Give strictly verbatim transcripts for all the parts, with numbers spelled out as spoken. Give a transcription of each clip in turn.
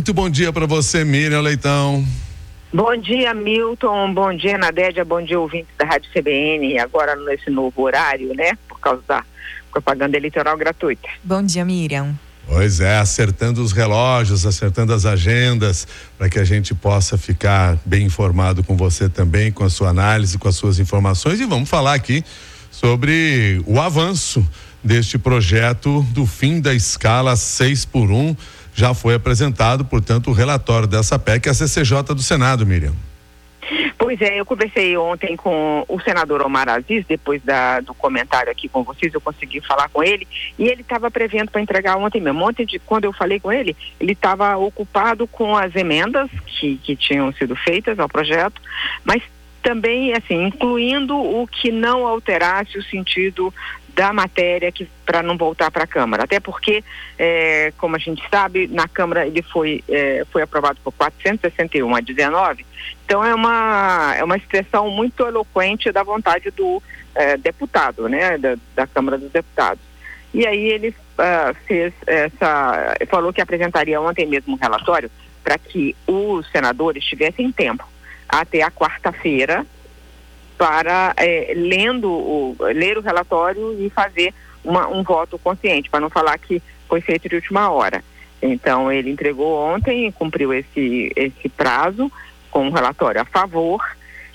Muito bom dia para você, Miriam Leitão. Bom dia, Milton, bom dia, Nadédia, bom dia, ouvinte da Rádio C B N, agora nesse novo horário, né, por causa da propaganda eleitoral gratuita. Bom dia, Miriam. Pois é, acertando os relógios, acertando as agendas, para que a gente possa ficar bem informado com você também, com a sua análise, com as suas informações, e vamos falar aqui sobre o avanço deste projeto do fim da escala seis por um. Já foi apresentado, portanto, o relatório dessa P E C, a C C J do Senado, Miriam. Pois é, eu conversei ontem com o senador Omar Aziz, depois da, do comentário aqui com vocês, eu consegui falar com ele, e ele estava prevendo para entregar ontem mesmo. Ontem, de, quando eu falei com ele, ele estava ocupado com as emendas que, que tinham sido feitas ao projeto, mas também, assim, incluindo o que não alterasse o sentido da matéria que para não voltar para a Câmara, até porque, é, como a gente sabe, na Câmara ele foi é, foi aprovado por quatrocentos e sessenta e um a dezenove, então é uma é uma expressão muito eloquente da vontade do é, deputado, né, da, da Câmara dos Deputados. E aí ele uh, fez essa, falou que apresentaria ontem mesmo um relatório para que os senadores tivessem tempo até a quarta-feira para, é, lendo o, ler o relatório e fazer uma, um voto consciente, para não falar que foi feito de última hora. Então, ele entregou ontem, cumpriu esse, esse prazo com um relatório a favor,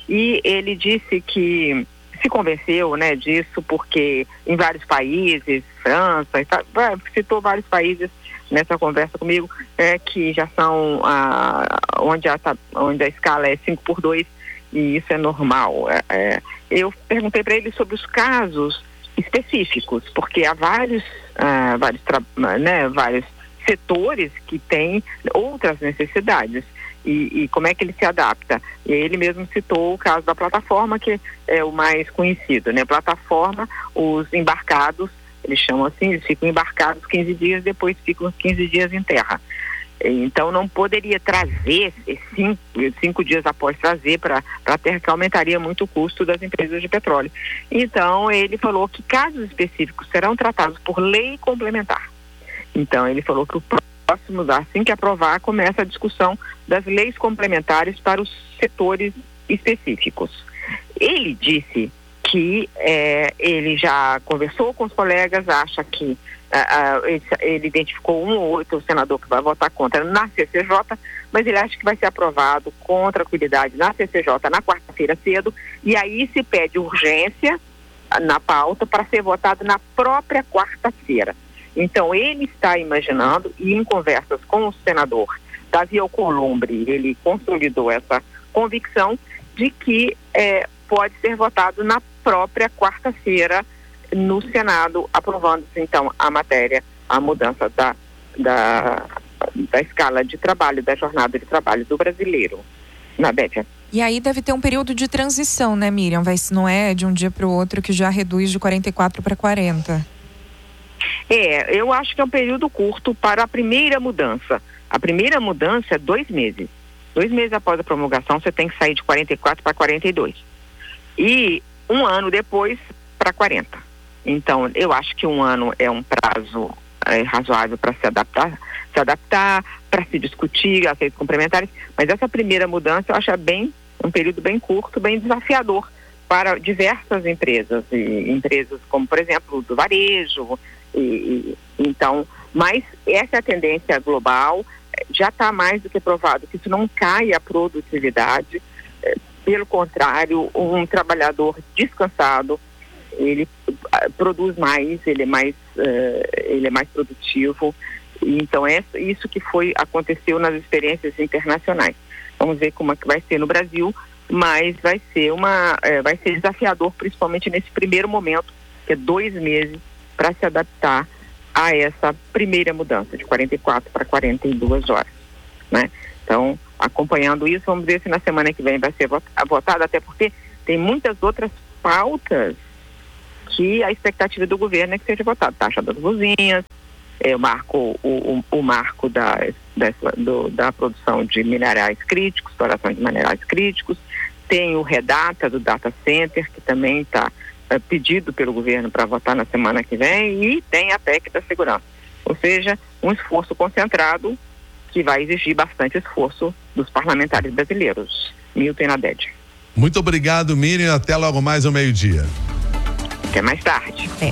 e ele disse que se convenceu, né, disso porque em vários países, França, citou vários países nessa conversa comigo, é, que já são, ah, onde, a, onde a escala é cinco por dois, e isso é normal. É, é, eu perguntei para ele sobre os casos específicos, porque há vários, uh, vários, né, vários setores que têm outras necessidades, e, e como é que ele se adapta. E ele mesmo citou o caso da plataforma, que é o mais conhecido, né? Plataforma, os embarcados, eles chamam assim, eles ficam embarcados quinze dias, depois ficam quinze dias em terra. Então não poderia trazer cinco, cinco dias após trazer para a terra, que aumentaria muito o custo das empresas de petróleo. Então ele falou que casos específicos serão tratados por lei complementar. Então ele falou que o próximo, assim que aprovar, começa a discussão das leis complementares para os setores específicos. Ele disse que é, ele já conversou com os colegas, acha que Uh, uh, ele, ele identificou um ou outro senador que vai votar contra na C C J, mas ele acha que vai ser aprovado com tranquilidade na C C J na quarta-feira cedo, e aí se pede urgência uh, na pauta para ser votado na própria quarta-feira. Então ele está imaginando, e em conversas com o senador Davi Alcolumbre, ele consolidou essa convicção de que eh, pode ser votado na própria quarta-feira no Senado, aprovando-se então a matéria, a mudança da, da, da escala de trabalho, da jornada de trabalho do brasileiro. Nadédia. E aí deve ter um período de transição, né, Miriam? Vai, não é de um dia para o outro que já reduz de quarenta e quatro para quarenta. É, eu acho que é um período curto para a primeira mudança. A primeira mudança é dois meses. Dois meses após a promulgação, você tem que sair de quarenta e quatro para quarenta e dois. E um ano depois, para quarenta. Então, eu acho que um ano é um prazo é, razoável para se adaptar, se adaptar, para se discutir as leis complementares, mas essa primeira mudança eu acho bem, um período bem curto, bem desafiador para diversas empresas, e empresas como, por exemplo, do varejo, e, e, então, mas essa é a tendência global, já está mais do que provado que isso não cai a produtividade, é, pelo contrário, um trabalhador descansado, ele uh, produz mais, ele é mais, uh, ele é mais produtivo. E então é isso que foi, aconteceu nas experiências internacionais. Vamos ver como é que vai ser no Brasil, mas vai ser uma, uh, vai ser desafiador, principalmente nesse primeiro momento, que é dois meses para se adaptar a essa primeira mudança de quarenta e quatro para quarenta e duas horas, né? Então, acompanhando isso, vamos ver se na semana que vem vai ser votado, até porque tem muitas outras pautas que a expectativa do governo é que seja votado. Taxa das luzinhas, é, o marco, o, o, o marco da, da, do, da produção de minerais críticos, exploração de minerais críticos, tem o REDATA do Data Center, que também está é, pedido pelo governo para votar na semana que vem, e tem a P E C da segurança. Ou seja, um esforço concentrado que vai exigir bastante esforço dos parlamentares brasileiros. Milton e Nadege. Muito obrigado, Miriam. Até logo mais ao meio-dia. Até mais tarde. É.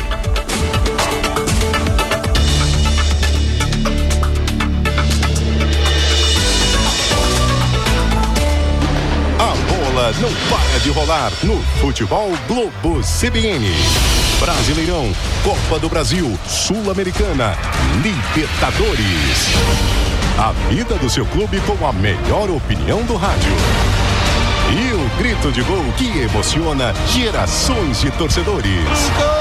A bola não para de rolar no Futebol Globo C B N. Brasileirão, Copa do Brasil, Sul-Americana, Libertadores. A vida do seu clube com a melhor opinião do rádio. E o grito de gol que emociona gerações de torcedores.